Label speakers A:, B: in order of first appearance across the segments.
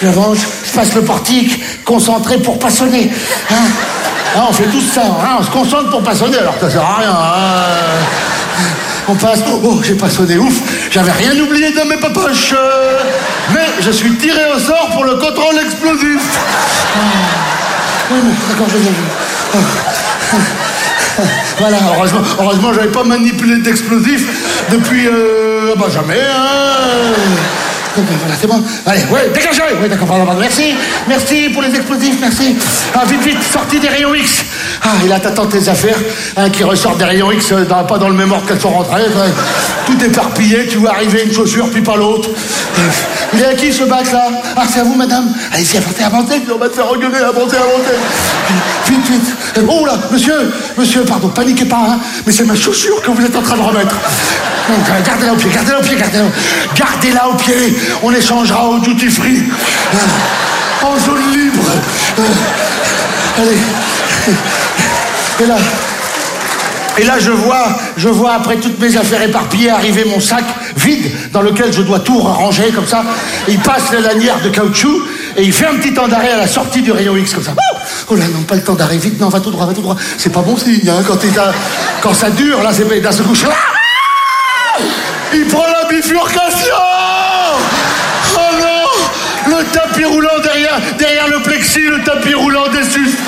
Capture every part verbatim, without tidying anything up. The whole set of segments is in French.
A: j'avance, je passe le portique, concentré pour pas sonner. Hein ah, on fait tout ça, hein, on se concentre pour pas sonner, alors que ça sert à rien. Hein. On passe, oh, oh j'ai pas sonné, ouf, j'avais rien oublié dans mes poches. Euh, mais je suis tiré au sort pour le contrôle explosif. Ah. Oui, mais d'accord, je viens. Oh. Voilà, heureusement, heureusement, j'avais pas manipulé d'explosif depuis, euh, bah jamais, hein. Voilà, c'est bon. Allez, ouais, dégagez. Oui, d'accord, pardon, pardon. Merci, merci pour les explosifs, merci. Ah, vite, vite, sortie des rayons X. Ah, et là, t'attends tes affaires, hein, qui ressortent des rayons X, dans, pas dans le même ordre qu'elles sont rentrées. Ouais. Tout éparpillé, tu vois arriver une chaussure, puis pas l'autre. Il est à qui, ce bac, là? Ah, c'est à vous, madame. Allez-y, avancez, avancez, on va te faire engueuler, avancez, avancez. Vite, vite. Oh, là, monsieur, monsieur, pardon, paniquez pas, hein, mais c'est ma chaussure que vous êtes en train de remettre. Donc, gardez-la au pied, gardez-la au pied, gardez-la, gardez-la au pied. On échangera au duty free. Euh, en zone libre. Euh, allez. Et là, et là, je vois, je vois après toutes mes affaires éparpillées arriver mon sac vide dans lequel je dois tout ranger comme ça. Il passe la lanière de caoutchouc et il fait un petit temps d'arrêt à la sortie du rayon X comme ça. Oh là, non, pas le temps d'arrêt, vite, non, va tout droit, va tout droit. C'est pas bon signe, hein, quand, a, quand ça dure, là, c'est d'un seul coup. Il prend la bifurcation. Oh non, le tapis roulant derrière, derrière le plexi, le tapis roulant des suspects.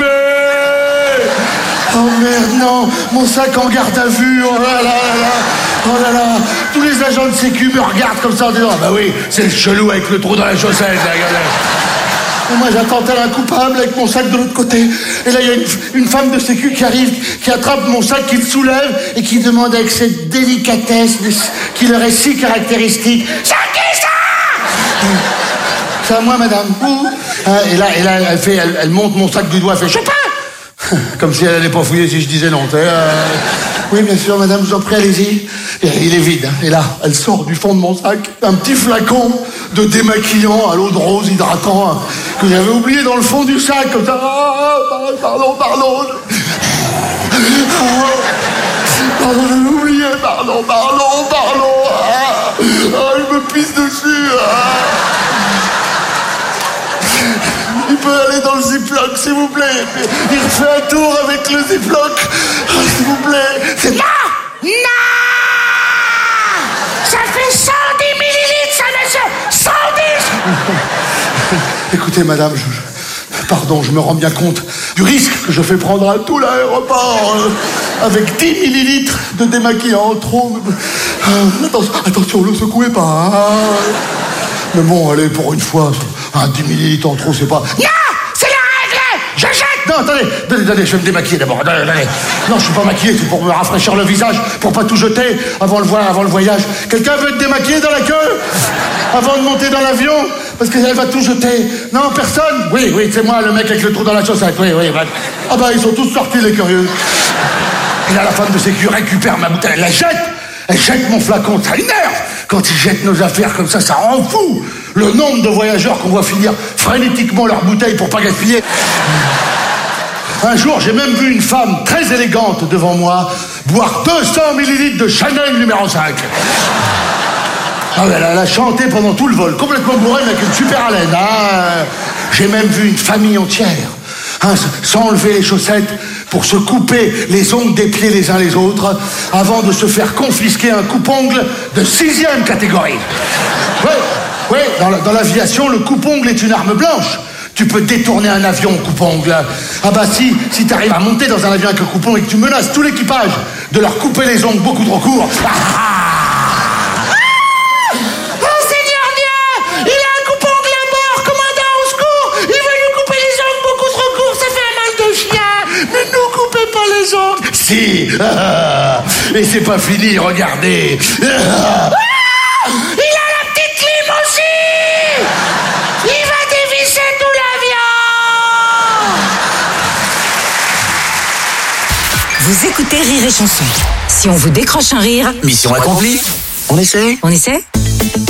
A: Oh merde, non, mon sac en garde à vue, oh là là là, oh là là, tous les agents de sécu me regardent comme ça en disant, ah bah oui, c'est le chelou avec le trou dans la chaussette, là, regardez. Et moi j'attends tel un coupable avec mon sac de l'autre côté, et là il y a une, une femme de sécu qui arrive, qui attrape mon sac, qui le soulève, et qui demande avec cette délicatesse qui leur est si caractéristique, c'est qui ça? C'est à moi, madame. Et là, et là elle, fait, elle, elle monte mon sac du doigt, elle fait, je sais pas. Comme si elle allait pas fouiller si je disais non. Euh... Oui, bien sûr, madame, je vous en prie, allez-y. Et il est vide. Et là, elle sort du fond de mon sac un petit flacon de démaquillant à l'eau de rose hydratant hein, que j'avais oublié dans le fond du sac. Comme ça. Ah, pardon, pardon. Pardon, j'avais oublié. Pardon, pardon, pardon. Ah, ah, il me pisse dessus. Ah. Il peut aller dans le ziploc, s'il vous plaît. Il refait un tour avec le ziploc. Oh, s'il vous plaît. C'est...
B: Non! Non! Ça fait cent dix millilitres, ça, monsieur! cent dix!
A: Écoutez, madame, je, je, pardon, je me rends bien compte du risque que je fais prendre à tout l'aéroport euh, avec dix millilitres de démaquillant trop. Euh, attention, attention, ne le secouez pas. Hein. Mais bon, allez, pour une fois, un dix millilitres en trop, c'est pas...
B: Non! C'est la règle! Je jette!
A: Non, attendez, attendez, attendez, je vais me démaquiller d'abord. Attendez, attendez. Non, je suis pas maquillé, c'est pour me rafraîchir le visage, pour pas tout jeter avant le, vo- avant le voyage. Quelqu'un veut être démaquillé dans la queue? Avant de monter dans l'avion? Parce qu'elle va tout jeter. Non, personne? Oui, oui, c'est moi, le mec avec le trou dans la chaussette. Oui, oui, bah... Ah bah, ils sont tous sortis, les curieux. Et là, la femme de sécu récupère ma bouteille, elle la jette. Elle jette mon flacon, ça énerve. Quand ils jettent nos affaires comme ça, ça rend fou. Le nombre de voyageurs qu'on voit finir frénétiquement leurs bouteilles pour pas gaspiller. Un jour, j'ai même vu une femme très élégante devant moi boire deux cents millilitres de Chanel numéro cinq. Ah, elle, a, elle a chanté pendant tout le vol, complètement bourrée, mais avec une super haleine. Hein. J'ai même vu une famille entière, hein, sans enlever les chaussettes, pour se couper les ongles des pieds les uns les autres, avant de se faire confisquer un coupe-ongle de sixième catégorie. Oui, oui, dans, dans l'aviation, le coupe-ongle est une arme blanche. Tu peux détourner un avion au coupe-ongle. Ah bah si, si t'arrives à monter dans un avion avec un coupe-ongle et que tu menaces tout l'équipage de leur couper les ongles beaucoup trop courts. Ah, ah. Si. Et c'est pas fini, regardez.
B: Ah, il a la petite clim aussi. Il va dévisser tout l'avion.
C: Vous écoutez Rire et Chanson. Si on vous décroche un rire,
D: mission accomplie. On essaie
C: On essaie